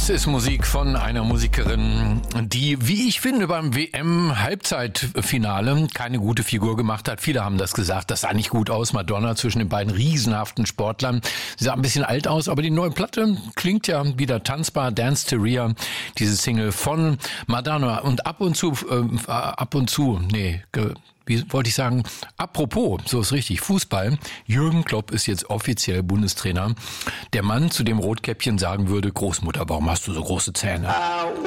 Das ist Musik von einer Musikerin, die, wie ich finde, beim WM-Halbzeitfinale keine gute Figur gemacht hat. Viele haben das gesagt, das sah nicht gut aus. Madonna zwischen den beiden riesenhaften Sportlern. Sie sah ein bisschen alt aus, aber die neue Platte klingt ja wieder tanzbar. Dance Theria, diese Single von Madonna. Und apropos, so ist richtig, Fußball. Jürgen Klopp ist jetzt offiziell Bundestrainer. Der Mann, zu dem Rotkäppchen sagen würde, Großmutter, warum hast du so große Zähne?